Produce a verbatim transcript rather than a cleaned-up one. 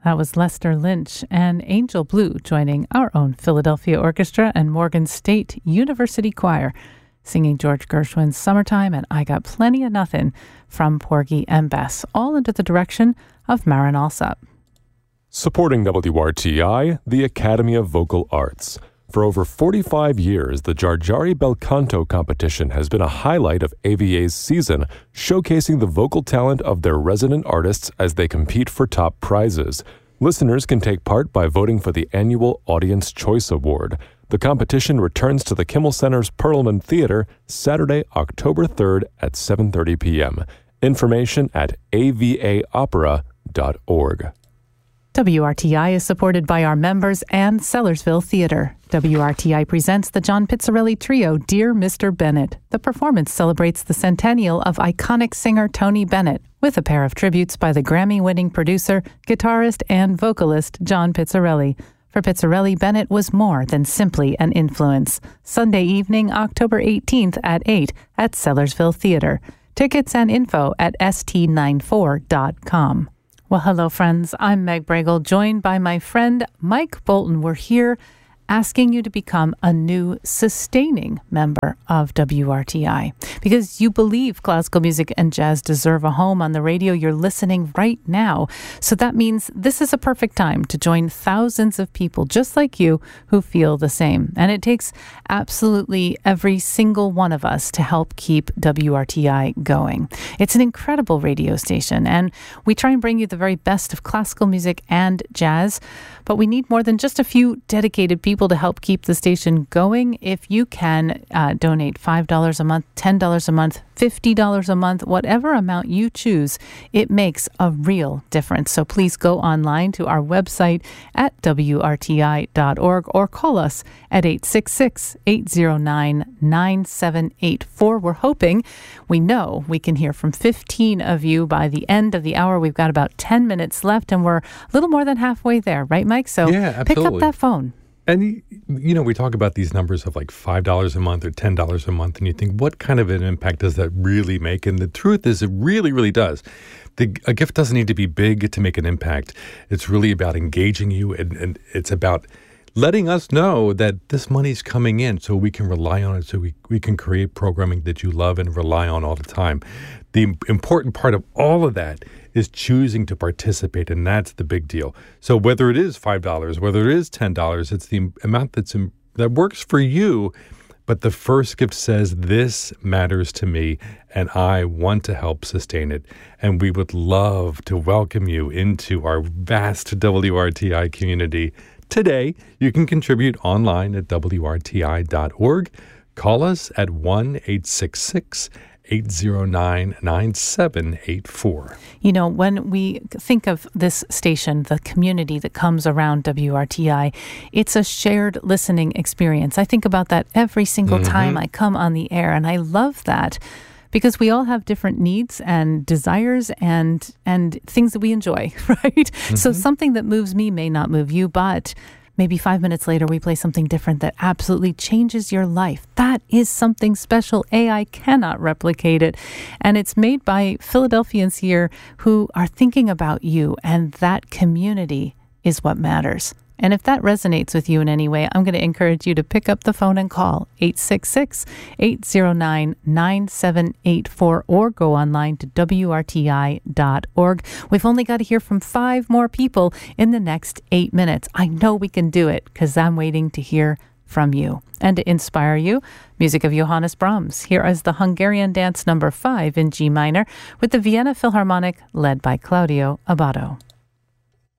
That was Lester Lynch and Angel Blue joining our own Philadelphia Orchestra and Morgan State University Choir, singing George Gershwin's Summertime and I Got Plenty of Nothing from Porgy and Bess, all under the direction of Marin Alsop. Supporting W R T I, the Academy of Vocal Arts. For over forty-five years, the Giargiari Bel Canto competition has been a highlight of A V A's season, showcasing the vocal talent of their resident artists as they compete for top prizes. Listeners can take part by voting for the annual Audience Choice Award. The competition returns to the Kimmel Center's Perlman Theater Saturday, October third at seven thirty p.m. Information at a v a opera dot org. W R T I is supported by our members and Sellersville Theater. W R T I presents the John Pizzarelli Trio, Dear Mister Bennett. The performance celebrates the centennial of iconic singer Tony Bennett, with a pair of tributes by the Grammy-winning producer, guitarist, and vocalist John Pizzarelli. For Pizzarelli, Bennett was more than simply an influence. Sunday evening, October eighteenth at eight at Sellersville Theater. Tickets and info at s t ninety-four dot com. Well, hello, friends. I'm Meg Bregel, joined by my friend Mike Bolton. We're here asking you to become a new sustaining member of W R T I. Because you believe classical music and jazz deserve a home on the radio, you're listening right now. So that means this is a perfect time to join thousands of people just like you who feel the same. And it takes absolutely every single one of us to help keep W R T I going. It's an incredible radio station, and we try and bring you the very best of classical music and jazz, but we need more than just a few dedicated people to help keep the station going. If you can uh, donate five dollars a month, ten dollars a month, fifty dollars a month, whatever amount you choose, it makes a real difference. So please go online to our website at w r t i dot org or call us at eight six six, eight zero nine, nine seven eight four. We're hoping, we know we can hear from fifteen of you by the end of the hour. We've got about ten minutes left, and we're a little more than halfway there, right, Mike? So yeah, pick up that phone. And, you know, we talk about these numbers of like five dollars a month or ten dollars a month, and you think, what kind of an impact does that really make? And the truth is, it really, really does. The, a gift doesn't need to be big to make an impact. It's really about engaging you, and, and it's about letting us know that this money's coming in so we can rely on it, so we, we can create programming that you love and rely on all the time. The important part of all of that is choosing to participate, and that's the big deal. So whether it is five dollars, whether it is ten dollars, it's the amount that's in, that works for you, but the first gift says, this matters to me, and I want to help sustain it. And we would love to welcome you into our vast W R T I community. Today, you can contribute online at w r t i dot org. Call us at one eight six six, eight zero nine, nine seven eight four. You know, when we think of this station, the community that comes around W R T I, it's a shared listening experience. I think about that every single mm-hmm. time I come on the air, and I love that because we all have different needs and desires and and things that we enjoy, right? Mm-hmm. So something that moves me may not move you, but maybe five minutes later, we play something different that absolutely changes your life. That is something special. A I cannot replicate it. And it's made by Philadelphians here who are thinking about you, and that community is what matters. And if that resonates with you in any way, I'm going to encourage you to pick up the phone and call eight six six, eight zero nine, nine seven eight four or go online to w r t i dot org. We've only got to hear from five more people in the next eight minutes. I know we can do it because I'm waiting to hear from you. And to inspire you, music of Johannes Brahms. Here is the Hungarian Dance number five in G minor with the Vienna Philharmonic led by Claudio Abbado.